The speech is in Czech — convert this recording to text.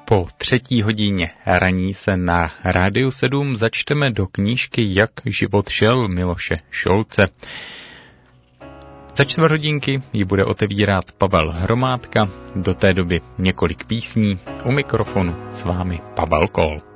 Po 3. hodině raní se na Rádiu 7 začteme do knížky Jak život šel Miloše Šolce. Za 4 hodinky ji bude otevírat Pavel Hromádka, do té doby několik písní, u mikrofonu s vámi Pavel Kol.